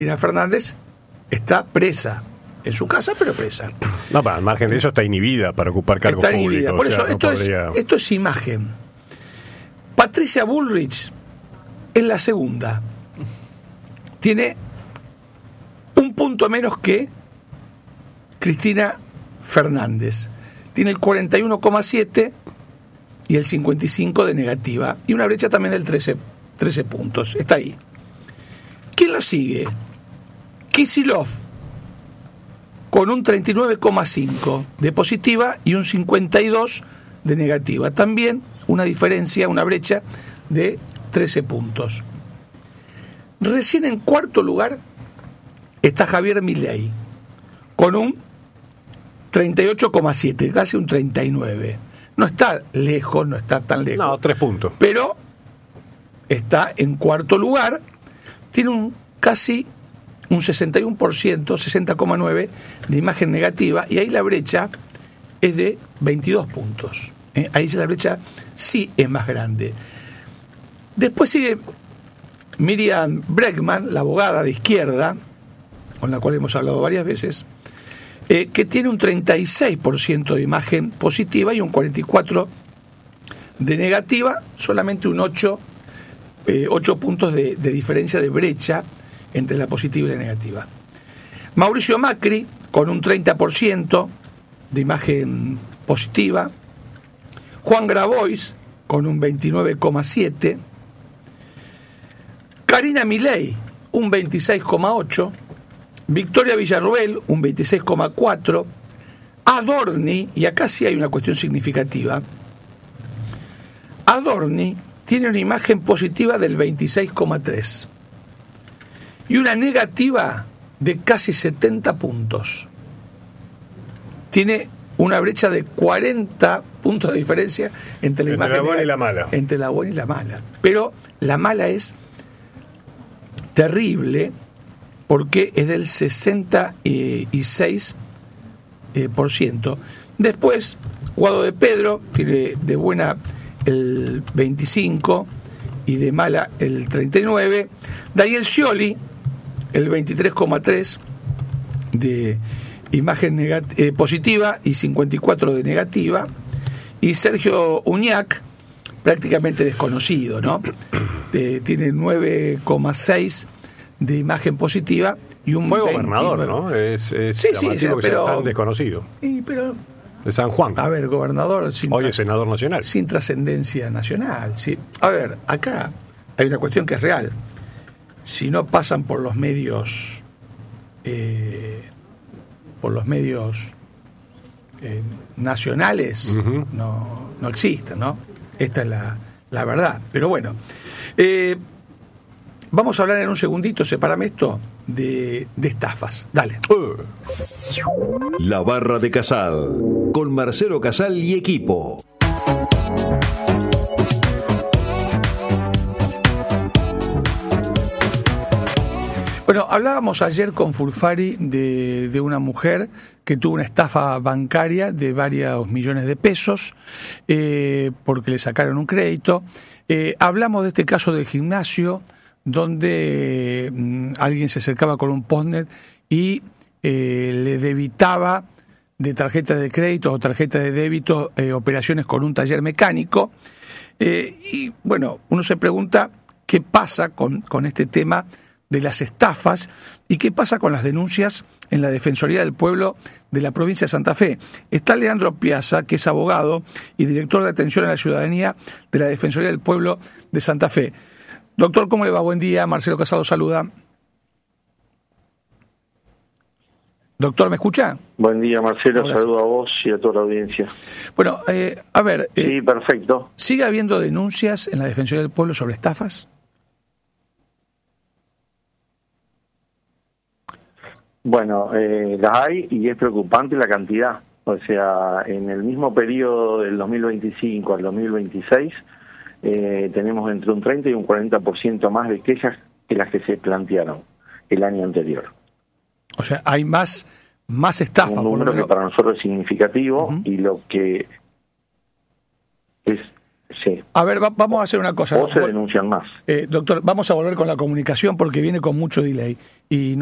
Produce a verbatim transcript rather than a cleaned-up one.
Cristina Fernández está presa en su casa, pero presa. No, al margen de eso está inhibida para ocupar cargos está inhibida. públicos. Por eso, o sea, esto, no podría... es, esto es imagen. Patricia Bullrich es la segunda. Tiene un punto menos que Cristina Fernández. Tiene el cuarenta y uno coma siete y el cincuenta y cinco de negativa. Y una brecha también del trece, trece puntos. Está ahí. ¿Quién la sigue? Kicillof, con un treinta y nueve coma cinco de positiva y un cincuenta y dos de negativa. También una diferencia, una brecha de trece puntos. Recién en cuarto lugar está Javier Milei, con un treinta y ocho coma siete, casi un treinta y nueve. No está lejos, no está tan lejos. No, tres puntos. Pero está en cuarto lugar, tiene un casi un sesenta y uno por ciento, sesenta coma nueve de imagen negativa, y ahí la brecha es de veintidós puntos. ¿eh? Ahí la brecha sí es más grande. Después sigue Miriam Bregman, la abogada de izquierda, con la cual hemos hablado varias veces, eh, que tiene un treinta y seis por ciento de imagen positiva y un cuarenta y cuatro por ciento de negativa, solamente un ocho, eh, ocho puntos de, de diferencia de brecha entre la positiva y la negativa. Mauricio Macri, con un treinta por ciento de imagen positiva. Juan Grabois, con un veintinueve coma siete. Karina Milei, un veintiséis coma ocho. Victoria Villarroel, un veintiséis coma cuatro. Adorni, y acá sí hay una cuestión significativa, Adorni tiene una imagen positiva del veintiséis coma tres y una negativa de casi setenta puntos. Tiene una brecha de cuarenta puntos de diferencia entre la entre imagen la buena y la mala. Entre la buena y la mala. Pero la mala es terrible porque es del sesenta y seis por ciento. Después, Guado de Pedro tiene de buena el veinticinco y de mala el treinta y nueve. Daniel Scioli, el veintitrés coma tres de imagen negat- eh, positiva y cincuenta y cuatro de negativa. Y Sergio Uñac, prácticamente desconocido, ¿no? Eh, tiene nueve coma seis de imagen positiva y un fue veintinueve. Gobernador, ¿no? Es, es sí, sí, sí, que pero sea tan desconocido. Y, pero de San Juan. A ver, gobernador sin hoy es senador nacional. Sin trascendencia nacional. Sí. A ver, acá hay una cuestión que es real. Si no pasan por los medios, eh, por los medios eh, nacionales, uh-huh. no, no existen, ¿no? Esta es la, la verdad. Pero bueno, eh, vamos a hablar en un segundito, sepárame esto, de, de estafas. Dale. Uh. La Barra de Casal, con Marcelo Casal y equipo. Bueno, hablábamos ayer con Furfari de, de una mujer que tuvo una estafa bancaria de varios millones de pesos eh, porque le sacaron un crédito. Eh, hablamos de este caso del gimnasio donde mmm, alguien se acercaba con un postnet y eh, le debitaba de tarjeta de crédito o tarjeta de débito eh, operaciones con un taller mecánico. Eh, y bueno, uno se pregunta qué pasa con, con este tema de las estafas y qué pasa con las denuncias en la Defensoría del Pueblo de la provincia de Santa Fe. Está Leandro Piazza, que es abogado y director de atención a la ciudadanía de la Defensoría del Pueblo de Santa Fe. Doctor, ¿cómo le va? Buen día. Marcelo Casado saluda. Doctor, ¿me escucha? Buen día, Marcelo. Hola. Saludo a vos y a toda la audiencia. Bueno, eh, a ver. Eh, sí, perfecto. ¿Sigue habiendo denuncias en la Defensoría del Pueblo sobre estafas? Bueno, eh, las hay y es preocupante la cantidad. O sea, en el mismo periodo del dos mil veinticinco al dos mil veintiséis eh, tenemos entre un treinta y un cuarenta por ciento más de quejas que las que se plantearon el año anterior. O sea, hay más, más estafas. Un número que para nosotros es significativo. Uh-huh. Y lo que es Sí. A ver, va- vamos a hacer una cosa. O se Vol- denuncian más. eh, doctor, vamos a volver con la comunicación porque viene con mucho delay. Y